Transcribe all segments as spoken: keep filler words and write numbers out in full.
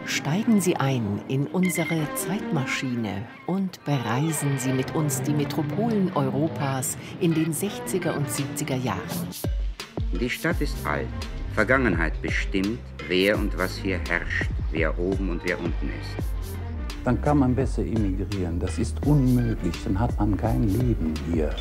Steigen Sie ein in unsere Zeitmaschine und bereisen Sie mit uns die Metropolen Europas in den sechziger und siebziger Jahren. Die Stadt ist alt. Vergangenheit bestimmt, wer und was hier herrscht, wer oben und wer unten ist. Dann kann man besser emigrieren. Das ist unmöglich, dann hat man kein Leben hier.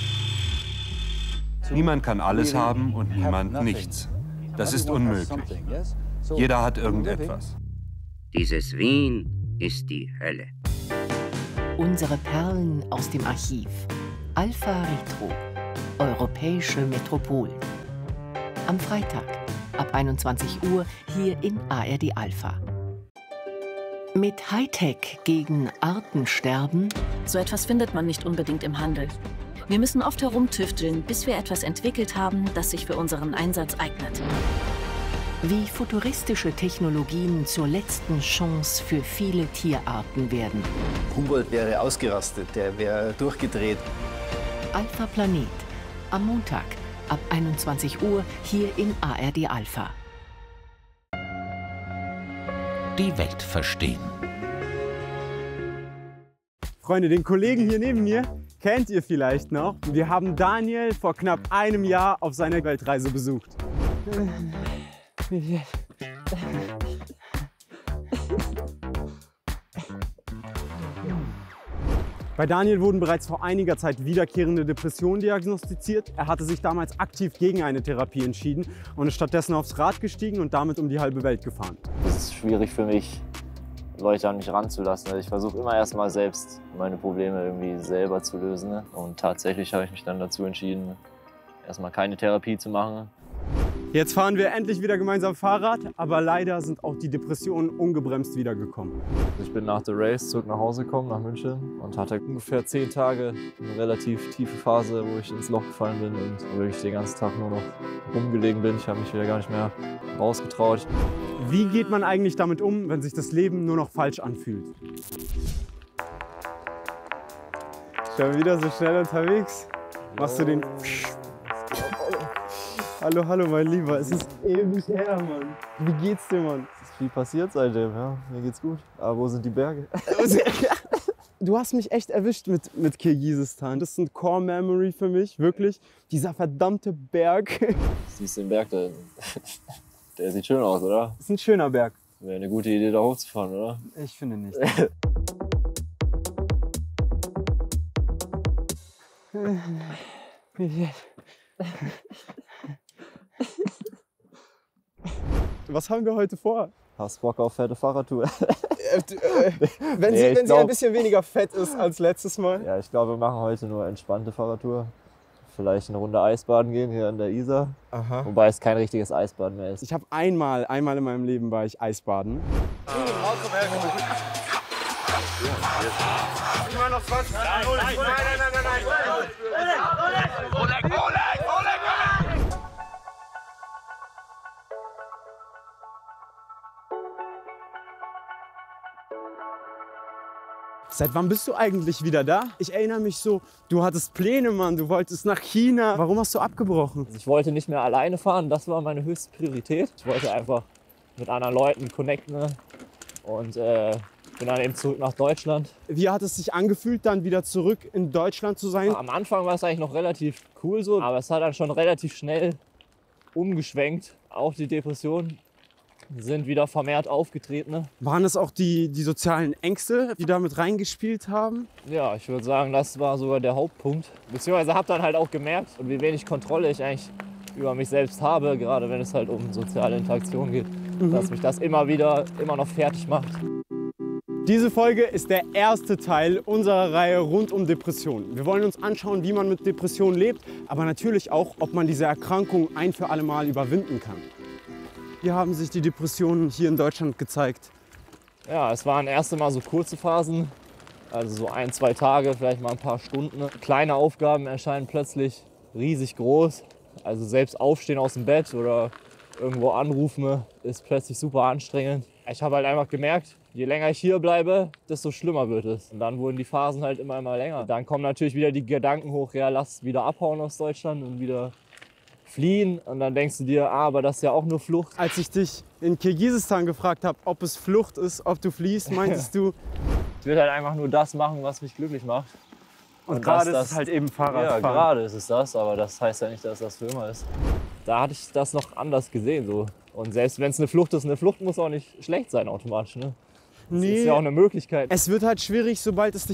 Niemand kann alles haben und niemand nichts. Das ist unmöglich. Jeder hat irgendetwas. Dieses Wien ist die Hölle. Unsere Perlen aus dem Archiv. Alpha Retro. Europäische Metropolen. Am Freitag ab einundzwanzig Uhr hier in A R D Alpha. Mit Hightech gegen Artensterben? So etwas findet man nicht unbedingt im Handel. Wir müssen oft herumtüfteln, bis wir etwas entwickelt haben, das sich für unseren Einsatz eignet. Wie futuristische Technologien zur letzten Chance für viele Tierarten werden. Humboldt wäre ausgerastet, der wäre durchgedreht. Alpha Planet. Am Montag ab einundzwanzig Uhr hier in A R D Alpha. Die Welt verstehen. Freunde, den Kollegen hier neben mir kennt ihr vielleicht noch. Wir haben Daniel vor knapp einem Jahr auf seiner Weltreise besucht. Bei Daniel wurden bereits vor einiger Zeit wiederkehrende Depressionen diagnostiziert. Er hatte sich damals aktiv gegen eine Therapie entschieden und ist stattdessen aufs Rad gestiegen und damit um die halbe Welt gefahren. Es ist schwierig für mich, Leute an mich ranzulassen. Ich versuche immer erst mal selbst meine Probleme irgendwie selber zu lösen. Und tatsächlich habe ich mich dann dazu entschieden, erstmal keine Therapie zu machen. Jetzt fahren wir endlich wieder gemeinsam Fahrrad, aber leider sind auch die Depressionen ungebremst wiedergekommen. Ich bin nach der Race zurück nach Hause gekommen, nach München, und hatte ungefähr zehn Tage eine relativ tiefe Phase, wo ich ins Loch gefallen bin und wirklich den ganzen Tag nur noch rumgelegen bin. Ich habe mich wieder gar nicht mehr rausgetraut. Wie geht man eigentlich damit um, wenn sich das Leben nur noch falsch anfühlt? Schon wieder so schnell unterwegs? Machst du den... Hallo, hallo, mein Lieber. Es ist ewig her, Mann. Wie geht's dir, Mann? Es ist viel passiert seitdem, ja. Mir geht's gut. Aber wo sind die Berge? Du hast mich echt erwischt mit, mit Kirgisistan. Das ist ein Core Memory für mich, wirklich. Dieser verdammte Berg. Siehst du den Berg da? Der sieht schön aus, oder? Das ist ein schöner Berg. Wäre eine gute Idee, da hochzufahren, oder? Ich finde nicht. Was haben wir heute vor? Hast Bock auf fette Fahrradtour? wenn nee, sie, wenn glaub, sie ein bisschen weniger fett ist als letztes Mal. Ja, ich glaube, wir machen heute nur entspannte Fahrradtour. Vielleicht eine Runde Eisbaden gehen hier an der Isar. Aha. Wobei es kein richtiges Eisbaden mehr ist. Ich habe einmal, einmal in meinem Leben war ich Eisbaden. Ah. Immer noch zwanzig. Nein, nein, nein, nein, nein, nein. Oleg, Oleg, Oleg, Oleg. Seit wann bist du eigentlich wieder da? Ich erinnere mich so, du hattest Pläne, Mann, du wolltest nach China. Warum hast du abgebrochen? Ich wollte nicht mehr alleine fahren, das war meine höchste Priorität. Ich wollte einfach mit anderen Leuten connecten und äh, bin dann eben zurück nach Deutschland. Wie hat es sich angefühlt, dann wieder zurück in Deutschland zu sein? Am Anfang war es eigentlich noch relativ cool so, aber es hat dann schon relativ schnell umgeschwenkt. Auch die Depressionen sind wieder vermehrt aufgetreten. Waren es auch die, die sozialen Ängste, die da mit reingespielt haben? Ja, ich würde sagen, das war sogar der Hauptpunkt. Beziehungsweise habe dann halt auch gemerkt, wie wenig Kontrolle ich eigentlich über mich selbst habe, gerade wenn es halt um soziale Interaktion geht, mhm. dass mich das immer wieder, immer noch fertig macht. Diese Folge ist der erste Teil unserer Reihe rund um Depressionen. Wir wollen uns anschauen, wie man mit Depressionen lebt, aber natürlich auch, ob man diese Erkrankung ein für alle Mal überwinden kann. Wie haben sich die Depressionen hier in Deutschland gezeigt? Ja, es waren erst einmal so kurze Phasen, also so ein, zwei Tage, vielleicht mal ein paar Stunden. Kleine Aufgaben erscheinen plötzlich riesig groß. Also selbst aufstehen aus dem Bett oder irgendwo anrufen ist plötzlich super anstrengend. Ich habe halt einfach gemerkt, je länger ich hier bleibe, desto schlimmer wird es. Und dann wurden die Phasen halt immer, immer länger. Dann kommen natürlich wieder die Gedanken hoch, ja, lass wieder abhauen aus Deutschland und wieder fliehen und dann denkst du dir, ah, aber das ist ja auch nur Flucht. Als ich dich in Kirgisistan gefragt habe, ob es Flucht ist, ob du fliehst, meintest du... Ich will halt einfach nur das machen, was mich glücklich macht. Und, Und gerade das, ist es halt eben Fahrradfahren. Ja, gerade ist es das, aber das heißt ja nicht, dass das für immer ist. Da hatte ich das noch anders gesehen. So. Und selbst wenn es eine Flucht ist, eine Flucht muss auch nicht schlecht sein automatisch. Ne? Das Nee, ist ja auch eine Möglichkeit. es wird halt schwierig, sobald es dich